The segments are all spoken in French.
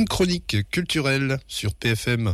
chronique culturelle sur PFM.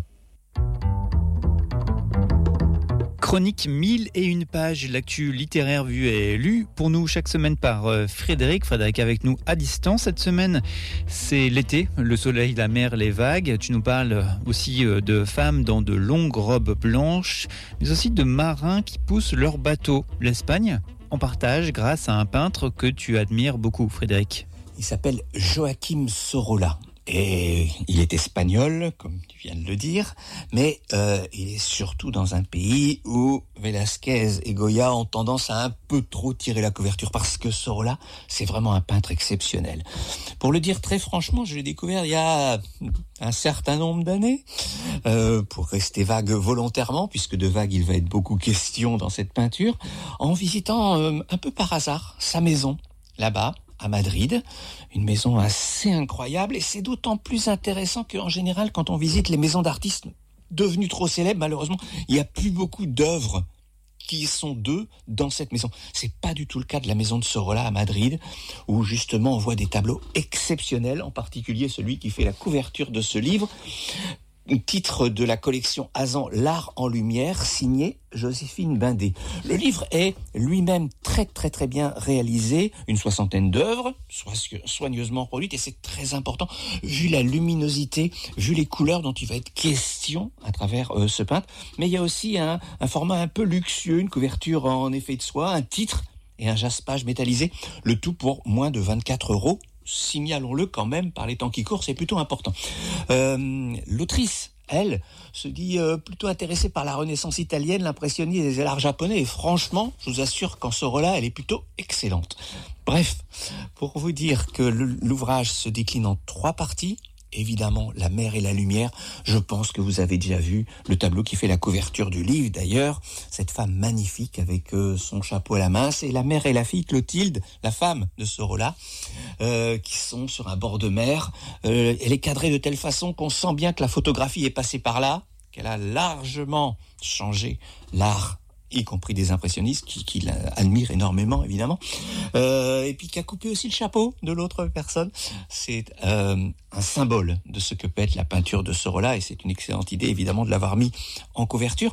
Chronique 1001 pages, l'actu littéraire vue et lue pour nous chaque semaine par Frédéric. Frédéric avec nous à distance. Cette semaine, c'est l'été, le soleil, la mer, les vagues. Tu nous parles aussi de femmes dans de longues robes blanches, mais aussi de marins qui poussent leur bateau. L'Espagne en partage grâce à un peintre que tu admires beaucoup, Frédéric. Il s'appelle Joaquim Sorolla. Et il est espagnol, comme tu viens de le dire, mais il est surtout dans un pays où Velázquez et Goya ont tendance à un peu trop tirer la couverture, parce que Sorolla, c'est vraiment un peintre exceptionnel. Pour le dire très franchement, je l'ai découvert il y a un certain nombre d'années, pour rester vague volontairement, puisque de vague il va être beaucoup question dans cette peinture, en visitant un peu par hasard sa maison, là-bas, à Madrid, une maison assez incroyable, et c'est d'autant plus intéressant qu'en général, quand on visite les maisons d'artistes devenues trop célèbres, malheureusement, il n'y a plus beaucoup d'œuvres qui sont d'eux dans cette maison. C'est pas du tout le cas de la maison de Sorolla à Madrid, où justement on voit des tableaux exceptionnels, en particulier celui qui fait la couverture de ce livre, titre de la collection Azan, L'Art en Lumière, signé Joséphine Bindé. Le livre est lui-même très bien réalisé, une 60aine d'œuvres, soigneusement produites, et c'est très important, vu la luminosité, vu les couleurs dont il va être question à travers ce peintre. Mais il y a aussi un format un peu luxueux, une couverture en effet de soie, un titre et un jaspage métallisé, le tout pour moins de 24 €. Signalons-le quand même, par les temps qui courent, c'est plutôt important. L'autrice, elle, se dit plutôt intéressée par la Renaissance italienne, l'impressionnisme et l'art japonais. Et franchement, je vous assure qu'en Sorolla, elle est plutôt excellente. Bref, pour vous dire que l'ouvrage se décline en 3 parties. Évidemment, la mer et la lumière. Je pense que vous avez déjà vu le tableau qui fait la couverture du livre. D'ailleurs, cette femme magnifique avec son chapeau à la main, c'est la mère et la fille Clotilde, la femme de Sorolla, qui sont sur un bord de mer. Elle est cadrée de telle façon qu'on sent bien que la photographie est passée par là, qu'elle a largement changé l'art, y compris des impressionnistes qui l'admirent énormément, évidemment, et puis qui a coupé aussi le chapeau de l'autre personne. C'est un symbole de ce que peut être la peinture de Sorolla, et c'est une excellente idée, évidemment, de l'avoir mis en couverture.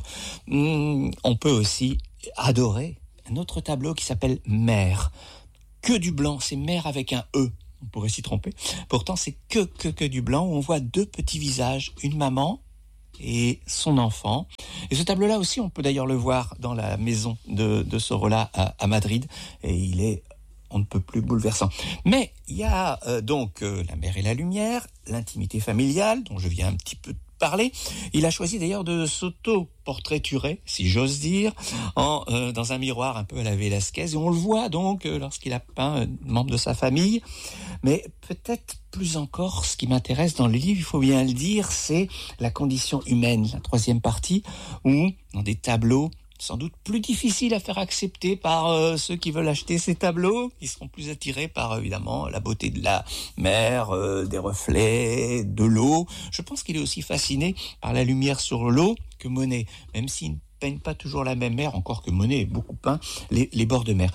On peut aussi adorer un autre tableau qui s'appelle Mer. Que du blanc, c'est Mer avec un E. On pourrait s'y tromper. Pourtant, c'est que du blanc, où on voit 2 petits visages, une maman et son enfant. Et ce tableau-là aussi, on peut d'ailleurs le voir dans la maison de Sorolla à Madrid, et on ne peut plus bouleversant. Mais il y a donc la mer et la lumière, l'intimité familiale, dont je viens un petit peu de parler. Il a choisi d'ailleurs de s'auto-portraiturer, si j'ose dire, dans un miroir un peu à la Velázquez, et on le voit donc lorsqu'il a peint un membre de sa famille. Mais peut-être plus encore, ce qui m'intéresse dans le livre, il faut bien le dire, c'est la condition humaine, la 3e partie, où, dans des tableaux sans doute plus difficiles à faire accepter par ceux qui veulent acheter ces tableaux, qui seront plus attirés par, évidemment, la beauté de la mer, des reflets, de l'eau. Je pense qu'il est aussi fasciné par la lumière sur l'eau que Monet, même s'il ne peigne pas toujours la même mer, encore que Monet ait beaucoup peint les bords de mer.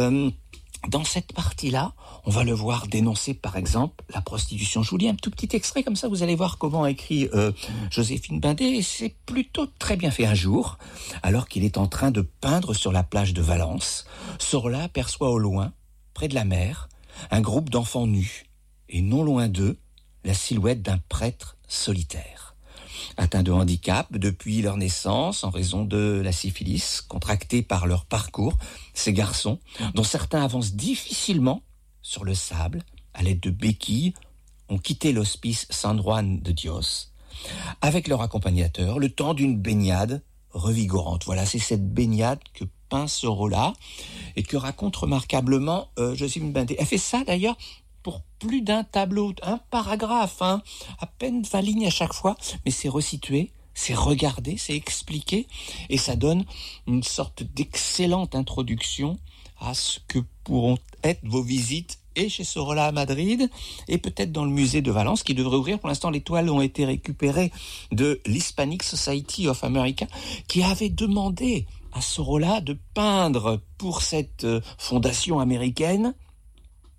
Dans cette partie-là, on va le voir dénoncer, par exemple, la prostitution. Je vous lis un tout petit extrait, comme ça vous allez voir comment a écrit Joséphine Bindé, et c'est plutôt très bien fait. Un jour, alors qu'il est en train de peindre sur la plage de Valence, Sorolla aperçoit au loin, près de la mer, un groupe d'enfants nus, et non loin d'eux, la silhouette d'un prêtre solitaire. Atteints de handicap depuis leur naissance en raison de la syphilis contractée par leur parcours, ces garçons, dont certains avancent difficilement sur le sable à l'aide de béquilles, ont quitté l'hospice San Juan de Dios avec leur accompagnateur le temps d'une baignade revigorante. Voilà, c'est cette baignade que peint Sorolla et que raconte remarquablement Joséphine Bindé. Elle fait ça d'ailleurs pour plus d'un tableau, un paragraphe, à peine 20 lignes à chaque fois, mais c'est resitué, c'est regardé, c'est expliqué, et ça donne une sorte d'excellente introduction à ce que pourront être vos visites et chez Sorolla à Madrid, et peut-être dans le musée de Valence, qui devrait ouvrir. Pour l'instant, les toiles ont été récupérées de l'Hispanic Society of America, qui avait demandé à Sorolla de peindre pour cette fondation américaine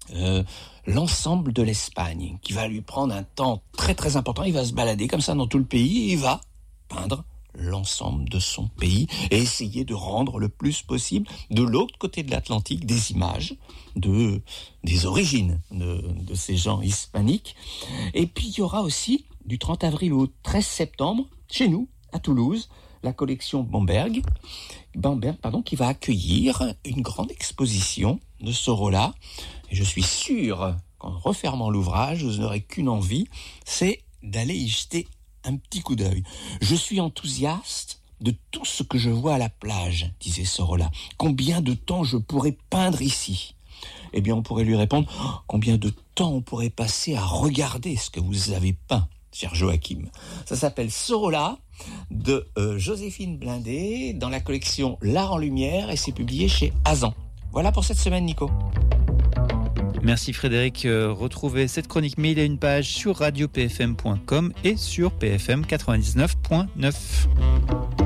l'ensemble de l'Espagne, qui va lui prendre un temps très très important. Il va se balader comme ça dans tout le pays et il va peindre l'ensemble de son pays et essayer de rendre le plus possible de l'autre côté de l'Atlantique des images des origines de ces gens hispaniques. Et puis il y aura aussi du 30 avril au 13 septembre chez nous à Toulouse la collection Bamberg, qui va accueillir une grande exposition de Sorolla. Et je suis sûr qu'en refermant l'ouvrage, vous n'aurez qu'une envie, c'est d'aller y jeter un petit coup d'œil. Je suis enthousiaste de tout ce que je vois à la plage, disait Sorolla. Combien de temps je pourrais peindre ici ? Eh bien, on pourrait lui répondre, combien de temps on pourrait passer à regarder ce que vous avez peint, cher Joachim. Ça s'appelle Sorolla de Joséphine Blindé dans la collection L'Art en Lumière et c'est publié chez Azan. Voilà pour cette semaine, Nico. Merci Frédéric. Retrouvez cette chronique 1001 pages sur radiopfm.com et sur pfm 99.9.